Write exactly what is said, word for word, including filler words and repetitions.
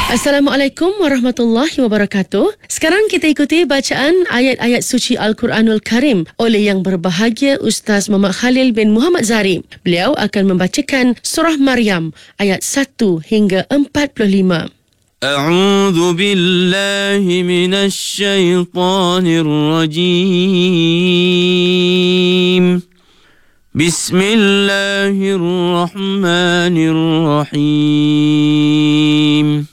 Assalamualaikum warahmatullahi wabarakatuh. Sekarang kita ikuti bacaan ayat-ayat suci Al-Quranul Karim oleh yang berbahagia Ustaz Muhammad Khalil bin Muhammad Zahri. Beliau akan membacakan surah Maryam ayat satu hingga empat puluh lima. أعوذ بالله من الشيطان الرجيم بسم الله الرحمن الرحيم